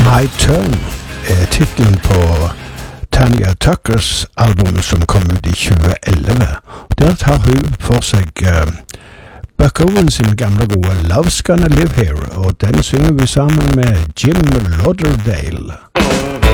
My Turn er titlen på Tanya Tuckers album som kom ut i 2011. Der tar hun for seg Buck Owens sin gamle gode Love's Gonna Live Here, og den synger vi sammen med Jim Lauderdale.